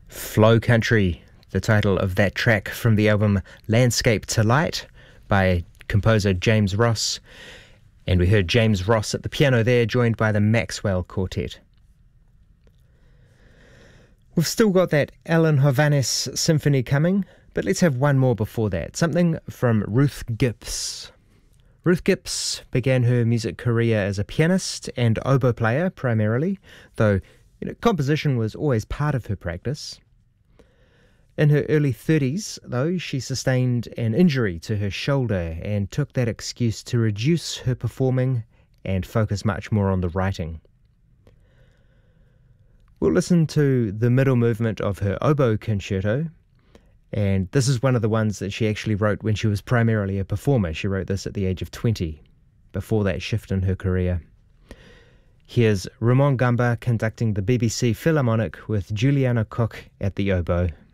Flow Country, the title of that track from the album Landscape to Light by composer James Ross. And we heard James Ross at the piano there, joined by the Maxwell Quartet. We've still got that Alan Hovhaness symphony coming, but let's have one more before that. Something from Ruth Gibbs. Ruth Gibbs began her music career as a pianist and oboe player primarily, though composition was always part of her practice. In her early 30s, though, she sustained an injury to her shoulder and took that excuse to reduce her performing and focus much more on the writing. We'll listen to the middle movement of her oboe concerto, and this is one of the ones that she actually wrote when she was primarily a performer. She wrote this at the age of 20, before that shift in her career. Here's Ramon Gamba conducting the BBC Philharmonic with Juliana Cook at the oboe.